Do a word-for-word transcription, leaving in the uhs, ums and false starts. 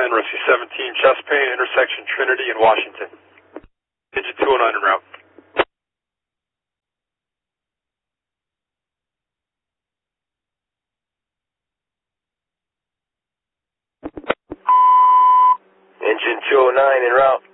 nine, Rescue seventeen, chest pain, intersection Trinity and Washington. Digit two oh nine en route. Engine two oh nine en route.